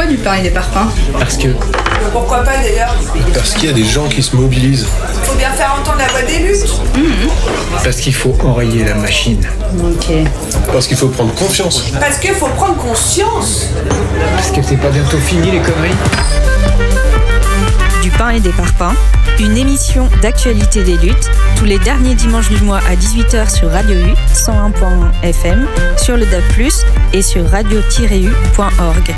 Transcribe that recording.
Pourquoi du pain et des parpaings? Parce que... Pourquoi pas d'ailleurs? Parce qu'il y a des gens qui se mobilisent. Faut bien faire entendre la voix des luttes. Parce qu'il faut enrayer la machine. Ok. Parce qu'il faut prendre confiance. Parce qu'il faut prendre conscience. Parce que c'est pas bientôt fini les conneries. Du pain et des parpaings, une émission d'actualité des luttes, tous les derniers dimanches du mois à 18h sur Radio U, 101.1 FM, sur le DAB+, et sur radio-u.org.